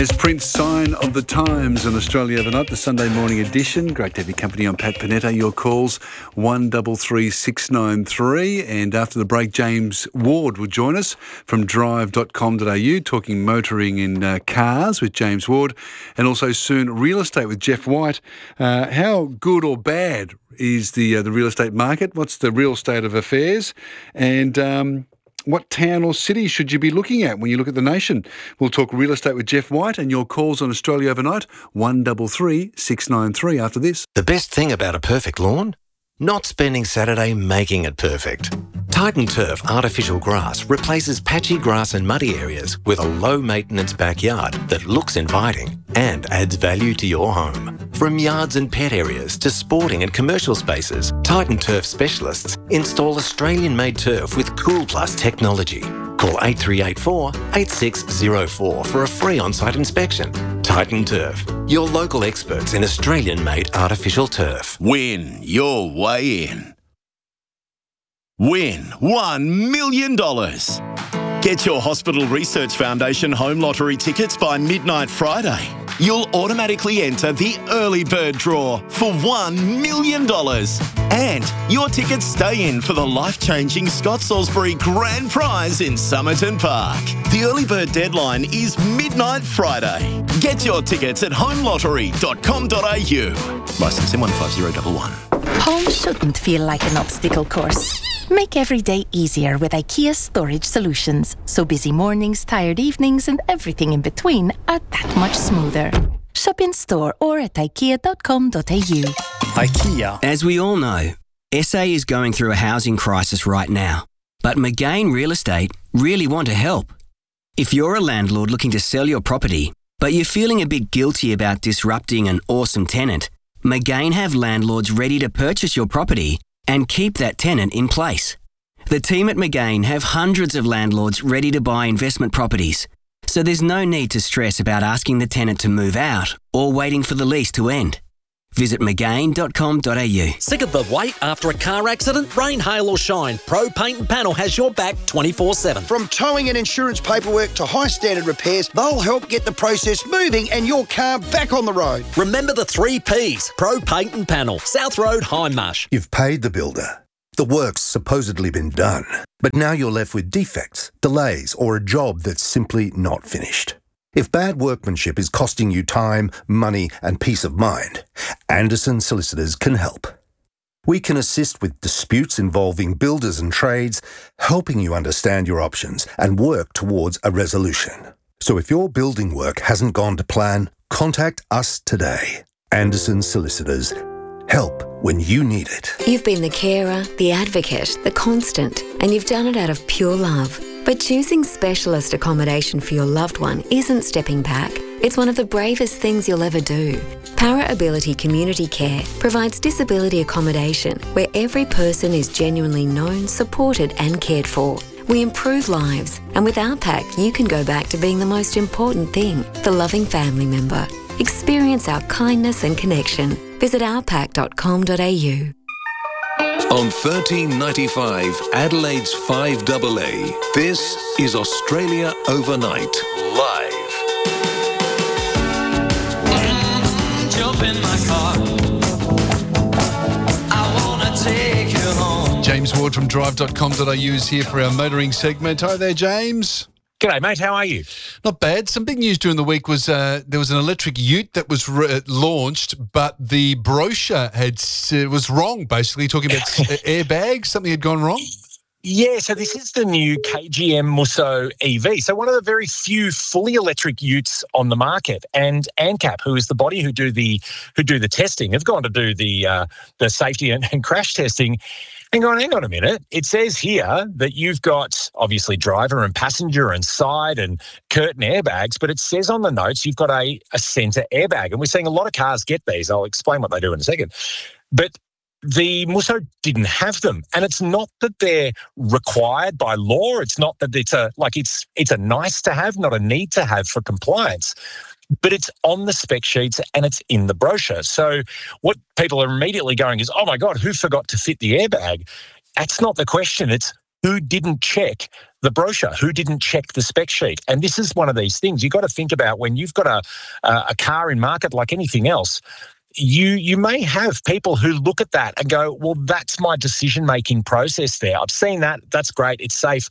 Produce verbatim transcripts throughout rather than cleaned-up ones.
It's Prince, Sign of the Times on Australia Overnight, the Sunday morning edition. Great to have your company. I'm Pat Panetta. Your calls, one three three six nine three. And after the break, James Ward will join us from drive dot com dot a u, talking motoring in uh, cars with James Ward. And also soon, real estate with Jeff White. Uh, how good or bad is the uh, the real estate market? What's the real state of affairs? And Um, what town or city should you be looking at when you look at the nation? We'll talk real estate with Jeff White and your calls on Australia Overnight, one three three six nine three after this. The best thing about a perfect lawn? Not spending Saturday making it perfect. Titan Turf artificial grass replaces patchy grass and muddy areas with a low-maintenance backyard that looks inviting and adds value to your home. From yards and pet areas to sporting and commercial spaces, Titan Turf specialists install Australian-made turf with Cool Plus technology. Call eight three eight four, eight six zero four for a free on-site inspection. Titan Turf, your local experts in Australian-made artificial turf. Win your way in. Win one million dollars. Get your Hospital Research Foundation home lottery tickets by midnight Friday. You'll automatically enter the early bird draw for one million dollars. And your tickets stay in for the life-changing Scott Salisbury Grand Prize in Somerton Park. The early bird deadline is midnight Friday. Get your tickets at home lottery dot com dot a u. Licence M one five zero one one. Home shouldn't feel like an obstacle course. Make every day easier with IKEA storage solutions, so busy mornings, tired evenings and everything in between are that much smoother. Shop in store or at ikea dot com dot a u. IKEA. As we all know, S A is going through a housing crisis right now, but McGain Real Estate really want to help. If you're a landlord looking to sell your property, but you're feeling a bit guilty about disrupting an awesome tenant, McGain have landlords ready to purchase your property and keep that tenant in place. The team at McGain have hundreds of landlords ready to buy investment properties, so there's no need to stress about asking the tenant to move out or waiting for the lease to end. Visit mcgain dot com dot a u. Sick of the wait after a car accident? Rain, hail or shine, Pro Paint and Panel has your back twenty-four seven. From towing and insurance paperwork to high standard repairs, they'll help get the process moving and your car back on the road. Remember the three Ps, Pro Paint and Panel, South Road, Hindmarsh. You've paid the builder. The work's supposedly been done, but now you're left with defects, delays or a job that's simply not finished. If bad workmanship is costing you time, money and peace of mind, Anderson Solicitors can help. We can assist with disputes involving builders and trades, helping you understand your options and work towards a resolution. So if your building work hasn't gone to plan, contact us today. Anderson Solicitors. Help when you need it. You've been the carer, the advocate, the constant, and you've done it out of pure love. But choosing specialist accommodation for your loved one isn't stepping back. It's one of the bravest things you'll ever do. Para Ability Community Care provides disability accommodation where every person is genuinely known, supported and cared for. We improve lives, and with our pack you can go back to being the most important thing, the loving family member. Experience our kindness and connection. Visit our pack dot com dot a u. On thirteen ninety-five, Adelaide's five A A, this is Australia Overnight, live. Jump in my car. I wanna take you home. James Ward from drive dot com dot a u is here for our motoring segment. Hi there, James. G'day, mate. How are you? Not bad. Some big news during the week was uh, there was an electric ute that was re- launched, but the brochure had uh, was wrong, basically, talking about airbags. Something had gone wrong. Yeah, so this is the new K G M Musso E V. So one of the very few fully electric utes on the market. And ANCAP, who is the body who do the who do the testing, have gone to do the uh, the safety and, and crash testing. Hang on, hang on a minute. It says here that you've got obviously driver and passenger and side and curtain airbags, but it says on the notes you've got a, a centre airbag. And we're seeing a lot of cars get these. I'll explain what they do in a second. But the Musso didn't have them. And it's not that they're required by law. It's not that it's a like it's it's a nice to have, not a need to have for compliance. But it's on the spec sheets and it's in the brochure. So what people are immediately going is, oh my God, who forgot to fit the airbag? That's not the question. It's who didn't check the brochure? Who didn't check the spec sheet? And this is one of these things you've got to think about when you've got a a, a car in market like anything else. You you may have people who look at that and go, well, that's my decision-making process there. I've seen that. That's great. It's safe.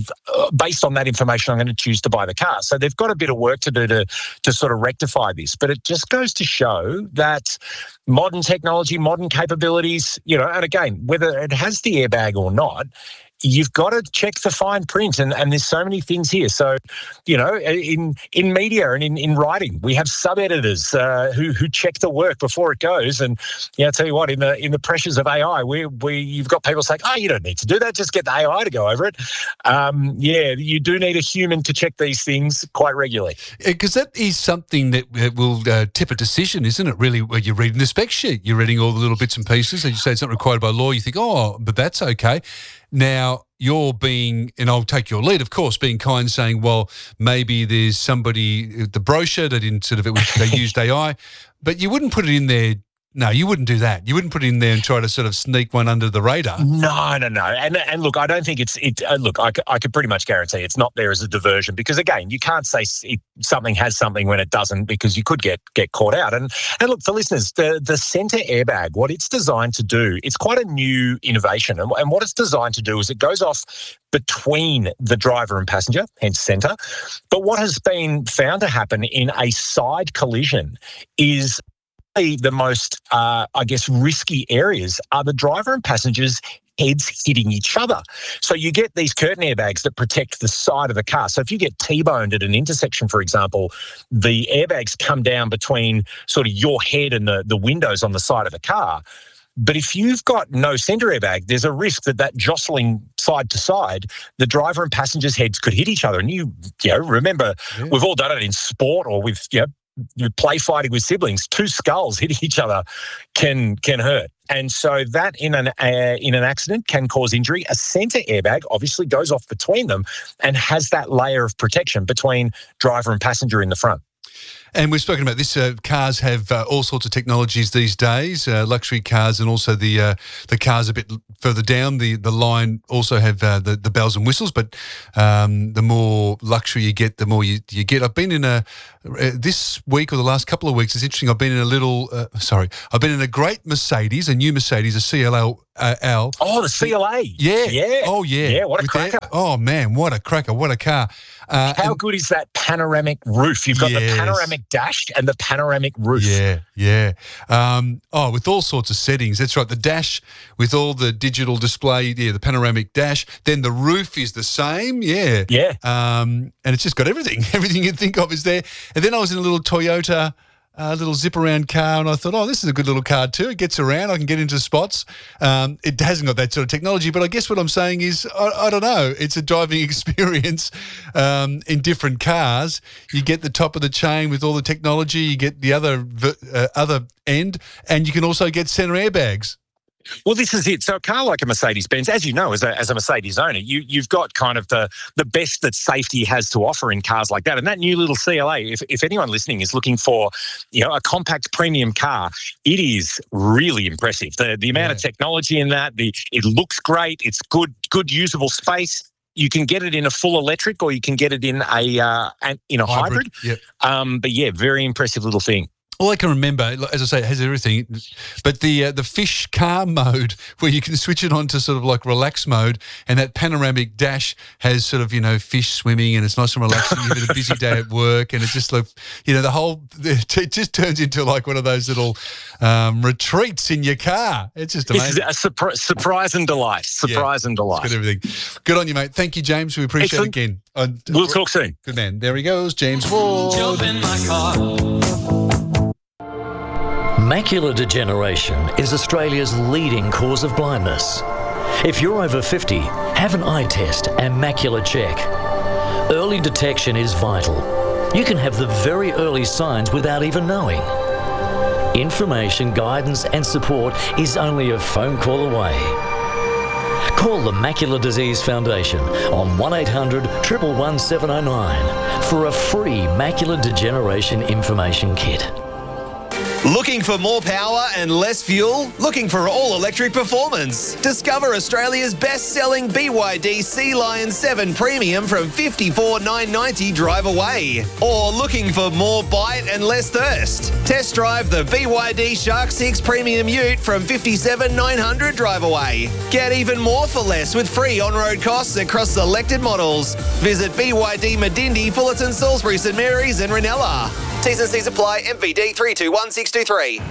Based on that information, I'm going to choose to buy the car. So they've got a bit of work to do to, to sort of rectify this. But it just goes to show that modern technology, modern capabilities, you know, and again, whether it has the airbag or not, you've got to check the fine print, and, and there's so many things here. So, you know, in in media and in, in writing, we have sub-editors uh, who who check the work before it goes. And yeah, I tell you what, in the in the pressures of A I, we we you've got people saying, "Oh, you don't need to do that; just get the A I to go over it." Um, yeah, you do need a human to check these things quite regularly, because that is something that will uh, tip a decision, isn't it? Really, when you're reading the spec sheet, you're reading all the little bits and pieces, and you say it's not required by law. You think, "Oh, but that's okay." Now, you're being, and I'll take your lead, of course, being kind, saying, well, maybe there's somebody, the brochure, they didn't sort of, it was, they used A I, but you wouldn't put it in there. No, you wouldn't do that. You wouldn't put it in there and try to sort of sneak one under the radar. No, no, no. And and look, I don't think it's it. Uh, look, I, I could pretty much guarantee it's not there as a diversion, because again, you can't say it, something has something when it doesn't, because you could get get caught out. And and look, for listeners, the the centre airbag, what it's designed to do, it's quite a new innovation, and, and what it's designed to do is it goes off between the driver and passenger, hence centre. But what has been found to happen in a side collision is the most, uh, I guess, risky areas are the driver and passengers' heads hitting each other. So you get these curtain airbags that protect the side of the car. So if you get T-boned at an intersection, for example, the airbags come down between sort of your head and the, the windows on the side of the car. But if you've got no centre airbag, there's a risk that that jostling side to side, the driver and passengers' heads could hit each other. And you, you know, remember, yeah. we've all done it in sport or with, you know, you play fighting with siblings. Two skulls hitting each other can can hurt, and so that in an uh, in an accident can cause injury. A centre airbag obviously goes off between them and has that layer of protection between driver and passenger in the front. And we've spoken about this. Uh, cars have uh, all sorts of technologies these days, uh, luxury cars, and also the uh, the cars a bit further down the, the line also have uh, the, the bells and whistles. But um, the more luxury you get, the more you, you get. I've been in a uh, this week or the last couple of weeks. It's interesting. I've been in a little. Uh, sorry, I've been in a great Mercedes, a new Mercedes, a C L L. Uh, L. Oh, the C L A. Yeah. Yeah. Oh, yeah. Yeah, what a With cracker. That, oh, man, what a cracker. What a car. Uh, How and, good is that panoramic roof? You've got yes. the panoramic dash and the panoramic roof. Yeah, yeah. Um, oh, with all sorts of settings. That's right. The dash with all the digital display, yeah, the panoramic dash. Then the roof is the same. Yeah. Yeah. Um, and it's just got everything. Everything you'd think of is there. And then I was in a little Toyota a little zip-around car, and I thought, oh, this is a good little car too. It gets around. I can get into spots. Um, it hasn't got that sort of technology, but I guess what I'm saying is, I, I don't know, it's a driving experience um, in different cars. You get the top of the chain with all the technology. You get the other uh, other end, and you can also get centre airbags. Well, this is it. So a car like a Mercedes-Benz, as you know, as a, as a Mercedes owner, you, you've got kind of the, the best that safety has to offer in cars like that. And that new little C L A, if, if anyone listening is looking for, you know, a compact premium car, it is really impressive. The the amount yeah. of technology in that, the it looks great. It's good, good usable space. You can get it in a full electric, or you can get it in a uh, in a hybrid. hybrid. Yep. Um, but yeah, very impressive little thing. All I can remember, as I say, it has everything, but the uh, the fish car mode where you can switch it on to sort of like relax mode, and that panoramic dash has sort of, you know, fish swimming, and it's nice and relaxing. You've had a busy day at work, and it's just like, you know, the whole, it just turns into like one of those little um, retreats in your car. It's just amazing. It's a surpri- surprise and delight. Surprise yeah, and delight. It's got everything. Good on you, mate. Thank you, James. We appreciate Excellent. it again. Uh, we'll talk soon. Good man. There he goes, James Ward. Jump in my car. Macular degeneration is Australia's leading cause of blindness. If you're over fifty, have an eye test and macular check. Early detection is vital. You can have the very early signs without even knowing. Information, guidance and support is only a phone call away. Call the Macular Disease Foundation on one eight hundred, one one one, seven oh nine for a free macular degeneration information kit. Looking for more power and less fuel? Looking for all-electric performance? Discover Australia's best-selling B Y D Sea Lion seven Premium from fifty-four thousand nine hundred ninety dollars drive away. Or looking for more bite and less thirst? Test drive the B Y D Shark six Premium Ute from fifty-seven thousand nine hundred dollars drive away. Get even more for less with free on-road costs across selected models. Visit B Y D Medindi, Fullerton, Salisbury, St Mary's and Ranella. T's and C's apply. M V D three two one six two three.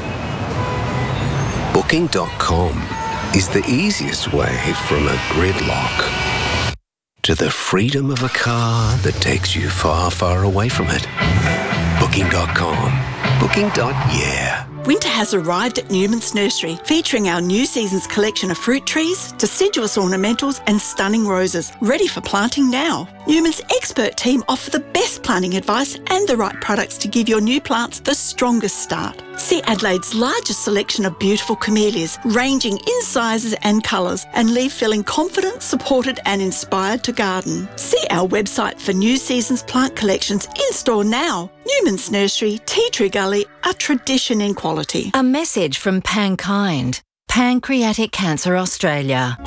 Booking dot com is the easiest way from a gridlock to the freedom of a car that takes you far, far away from it. Booking dot com. Booking. Yeah. Winter has arrived at Newman's Nursery, featuring our new season's collection of fruit trees, deciduous ornamentals and stunning roses, ready for planting now. Newman's expert team offer the best planting advice and the right products to give your new plants the strongest start. See Adelaide's largest selection of beautiful camellias, ranging in sizes and colours, and leave feeling confident, supported and inspired to garden. See our website for new season's plant collections in-store now. Newman's Nursery, Tea Tree Gully, a tradition in quality. A message from Pankind, Pancreatic Cancer Australia.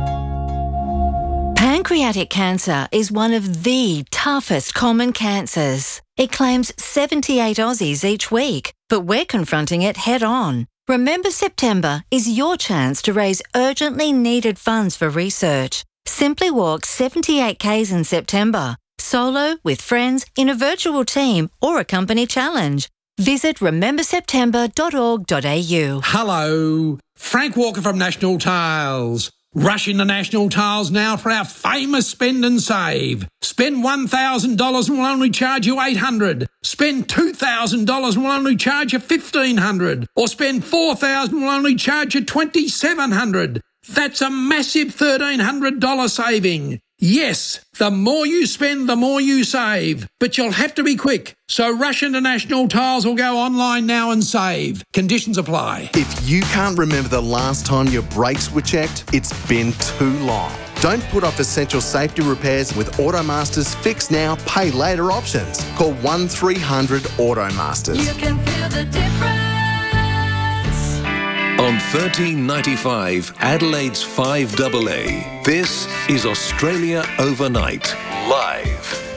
Pancreatic cancer is one of the toughest common cancers. It claims seventy-eight Aussies each week, but we're confronting it head on. Remember September is your chance to raise urgently needed funds for research. Simply walk seventy-eight kays in September, solo, with friends, in a virtual team or a company challenge. Visit remember september dot org dot a u. Hello, Frank Walker from National Tiles. Rush into National Tiles now for our famous spend and save. Spend one thousand dollars and we'll only charge you eight hundred dollars. Spend two thousand dollars and we'll only charge you fifteen hundred dollars. Or spend four thousand dollars and we'll only charge you twenty-seven hundred dollars. That's a massive thirteen hundred dollars saving. Yes, the more you spend, the more you save. But you'll have to be quick. So rush into National Tiles or go online now and save. Conditions apply. If you can't remember the last time your brakes were checked, it's been too long. Don't put off essential safety repairs with Automaster's Fix Now, Pay Later options. Call one three hundred Automasters. You can feel the difference. On thirteen ninety-five, Adelaide's five A A, this is Australia Overnight, live.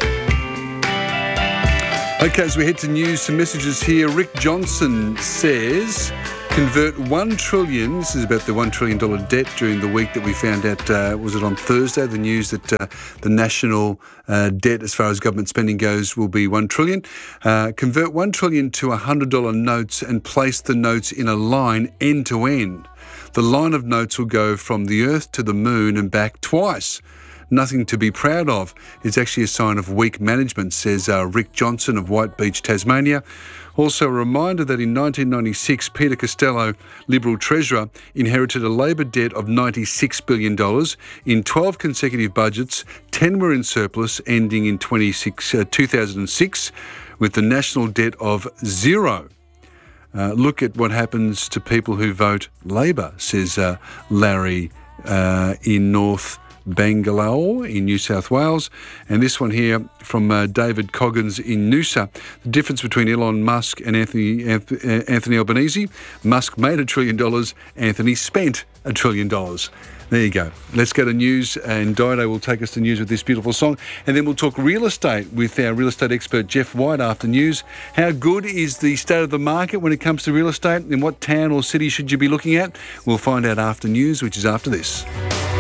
Okay, as we head to news, some messages here. Rick Johnson says, convert one trillion dollars, this is about the one trillion dollars debt during the week that we found out, uh, was it on Thursday, the news that uh, the national uh, debt as far as government spending goes will be one trillion dollars. Uh, convert one trillion dollars to one hundred dollar notes and place the notes in a line end to end. The line of notes will go from the earth to the moon and back twice. Nothing to be proud of. It's actually a sign of weak management, says uh, Rick Johnson of White Beach, Tasmania. Also a reminder that in nineteen ninety-six, Peter Costello, Liberal Treasurer, inherited a Labor debt of ninety-six billion dollars. In twelve consecutive budgets, ten were in surplus, ending in two thousand six with the national debt of zero. Uh, look at what happens to people who vote Labor, says uh, Larry uh, in North Bangalore in New South Wales. And this one here from uh, David Coggins in Noosa. The difference between Elon Musk and Anthony, Anthony Albanese. Musk made a trillion dollars, Anthony spent a trillion dollars. There you go. Let's go to news, and Dido will take us to news with this beautiful song. And then we'll talk real estate with our real estate expert, Jeff White, after news. How good is the state of the market when it comes to real estate? And what town or city should you be looking at? We'll find out after news, which is after this.